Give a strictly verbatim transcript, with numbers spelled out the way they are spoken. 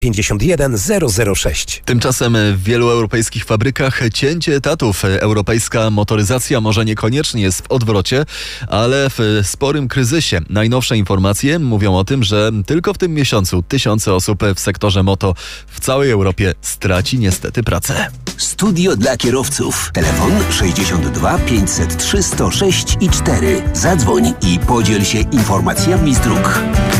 pięćdziesiąt jeden zero zero sześć. Tymczasem w wielu europejskich fabrykach cięcie etatów. Europejska motoryzacja może niekoniecznie jest w odwrocie, ale w sporym kryzysie. Najnowsze informacje mówią o tym, że tylko w tym miesiącu tysiące osób w sektorze moto w całej Europie straci niestety pracę. Studio dla kierowców. Telefon sześćdziesiąt dwa pięćset trzy sto sześć i cztery. Zadzwoń i podziel się informacjami z dróg.